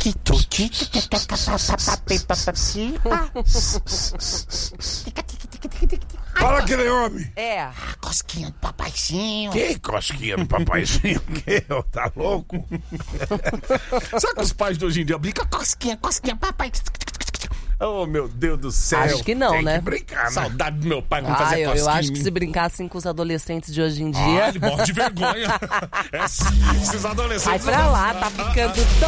Fala que nem homem. Cosquinha do papaizinho. Que cosquinha do papaizinho? Que? Tá louco? Sabe que os pais de hoje em dia brincam? Cosquinha, papai. Oh, meu Deus do céu. Acho que não, tem né? Que brincar, né? Saudade do meu pai quando fazia cosquinha. Eu acho que se brincassem com os adolescentes de hoje em dia... Ele morre de vergonha. É sim, esses adolescentes... Vai pra lá, tá ficando tão...